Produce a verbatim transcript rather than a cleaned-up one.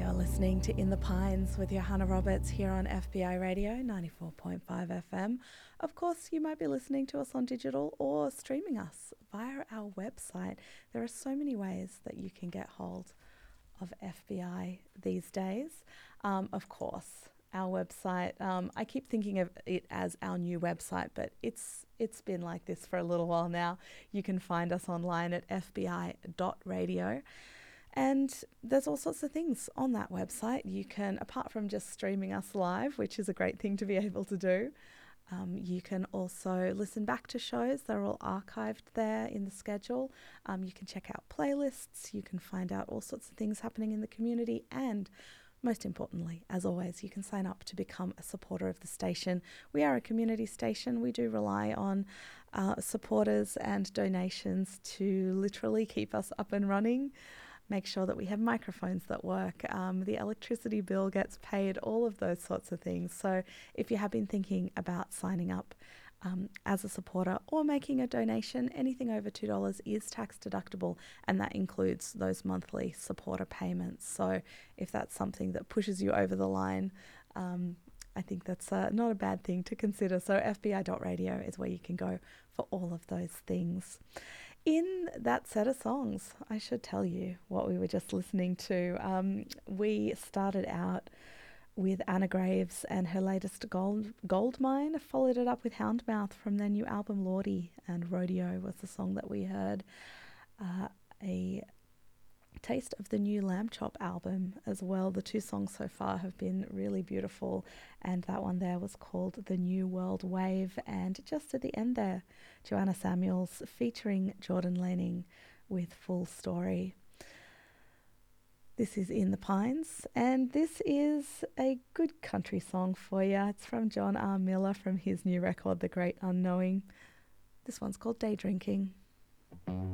You're listening to In the Pines with Johanna Roberts here on F B I Radio ninety-four point five F M. Of course, you might be listening to us on digital or streaming us via our website. There are so many ways that you can get hold of F B I these days. Um, of course, our website, um, I keep thinking of it as our new website, but it's it's been like this for a little while now. You can find us online at f b i dot radio. And there's all sorts of things on that website. You can, apart from just streaming us live, which is a great thing to be able to do, um, you can also listen back to shows. They're all archived there in the schedule. Um, you can check out playlists. You can find out all sorts of things happening in the community. And most importantly, as always, you can sign up to become a supporter of the station. We are a community station. We do rely on uh, supporters and donations to literally keep us up and running. Make sure that we have microphones that work, um, the electricity bill gets paid, all of those sorts of things. So if you have been thinking about signing up um, as a supporter or making a donation, anything over two dollars is tax deductible, and that includes those monthly supporter payments. So if that's something that pushes you over the line, um, I think that's uh, not a bad thing to consider. So f b i dot radio is where you can go for all of those things. In that set of songs, I should tell you what we were just listening to. Um, we started out with Anna Graves and her latest Gold Gold Mine, followed it up with Houndmouth from their new album Lordy, and Rodeo was the song that we heard. Uh, a taste of the new Lamb Chop album as well. The two songs so far have been really beautiful, and that one there was called The New World Wave. And just at the end there, Joanna Samuels featuring Jordan Lanning with Full Story. This is In the Pines, and this is a good country song for you. It's from John R. Miller from his new record, The Great Unknowing. This one's called Day Drinking.